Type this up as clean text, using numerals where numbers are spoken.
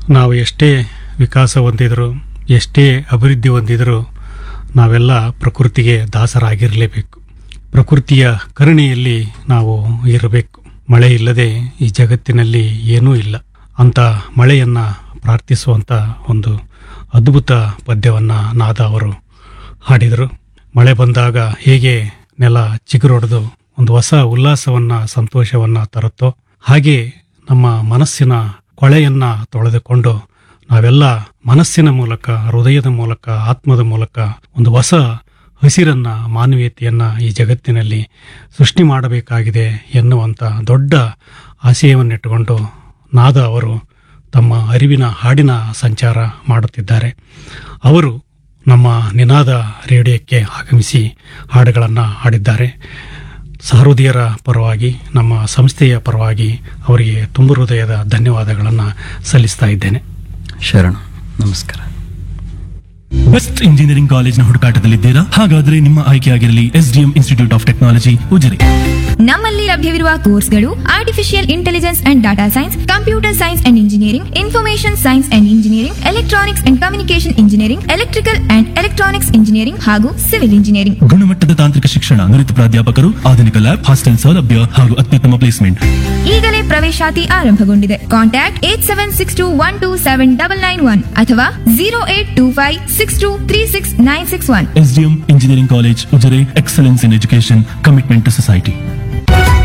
ನಾವು ಎಷ್ಟೇ ವಿಕಾಸ ಹೊಂದಿದ್ರು, ಎಷ್ಟೇ ಅಭಿವೃದ್ಧಿ ಹೊಂದಿದ್ರು ನಾವೆಲ್ಲ ಪ್ರಕೃತಿಗೆ ದಾಸರಾಗಿರಲೇಬೇಕು. ಪ್ರಕೃತಿಯ ಕರುಣೆಯಲ್ಲಿ ನಾವು ಇರಬೇಕು. ಮಳೆ ಇಲ್ಲದೆ ಈ ಜಗತ್ತಿನಲ್ಲಿ ಏನೂ ಇಲ್ಲ. ಅಂತ ಮಳೆಯನ್ನ ಪ್ರಾರ್ಥಿಸುವಂತ ಒಂದು ಅದ್ಭುತ ಪದ್ಯವನ್ನ ನಾದ ಅವರು ಹಾಡಿದರು. ಮಳೆ ಬಂದಾಗ ಹೇಗೆ ನೆಲ ಚಿಗುರೊಡೆದು ಒಂದು ಹೊಸ ಉಲ್ಲಾಸವನ್ನ, ಸಂತೋಷವನ್ನ ತರುತ್ತೋ ಹಾಗೆ ನಮ್ಮ ಮನಸ್ಸಿನ ಕೊಳೆಯನ್ನ ತೊಳೆದುಕೊಂಡು ನಾವೆಲ್ಲ ಮನಸ್ಸಿನ ಮೂಲಕ, ಹೃದಯದ ಮೂಲಕ, ಆತ್ಮದ ಮೂಲಕ ಒಂದು ಹೊಸ ಹಸಿರನ್ನ, ಮಾನವೀಯತೆಯನ್ನ ಈ ಜಗತ್ತಿನಲ್ಲಿ ಸೃಷ್ಟಿ ಮಾಡಬೇಕಾಗಿದೆ ಎನ್ನುವಂತ ದೊಡ್ಡ ಆಶಯವನ್ನಿಟ್ಟುಕೊಂಡು ನಾದ ಅವರು ತಮ್ಮ ಅರಿವಿನ ಹಾಡಿನ ಸಂಚಾರ ಮಾಡುತ್ತಿದ್ದಾರೆ. ಅವರು ನಮ್ಮ ನಿನಾದ ರೇಡಿಯೋಕ್ಕೆ ಆಗಮಿಸಿ ಹಾಡುಗಳನ್ನು ಹಾಡಿದ್ದಾರೆ. ಸಹೃದಯರ ಪರವಾಗಿ, ನಮ್ಮ ಸಂಸ್ಥೆಯ ಪರವಾಗಿ ಅವರಿಗೆ ತುಂಬ ಹೃದಯದ ಧನ್ಯವಾದಗಳನ್ನು ಸಲ್ಲಿಸ್ತಾ ಇದ್ದೇನೆ. ಶರಣ, ನಮಸ್ಕಾರ. Best engineering ಕಾಲೇಜ್ನ ಹುಡುಕಾಟದಲ್ಲಿದ್ದೀರಾ? ಹಾಗಾದ್ರೆ ನಿಮ್ಮ ಆಯ್ಕೆಯಾಗಿರಲಿ SDM institute of technology Ujire. ನಮ್ಮಲ್ಲಿ ಲಭ್ಯವಿರುವ ಕೋರ್ಸ್ಗಳು artificial intelligence and data science, computer science and engineering, information science and engineering, electronics and communication engineering, electrical and electronics engineering ಹಾಗೂ ಸಿವಿಲ್ ಇಂಜಿನಿಯರಿಂಗ್. ಗುಣಮಟ್ಟದ ತಾಂತ್ರಿಕ ಶಿಕ್ಷಣ, ನುರಿತ ಪ್ರಾಧ್ಯಾಪಕರು, ಆಧುನಿಕ ಲ್ಯಾಬ್, ಹಾಸ್ಟೆಲ್ ಸೌಲಭ್ಯ ಹಾಗೂ ಅತ್ಯುತ್ತಮ ಪ್ಲೇಸ್ಮೆಂಟ್. ಈಗಲೇ ಪ್ರವೇಶಾತಿ ಆರಂಭಗೊಂಡಿದೆ. ಕಾಂಟ್ಯಾಕ್ಟ್ 8762127991 ಅಥವಾ 082562369691. SDM engineering college Ujire, excellence in education, commitment to society.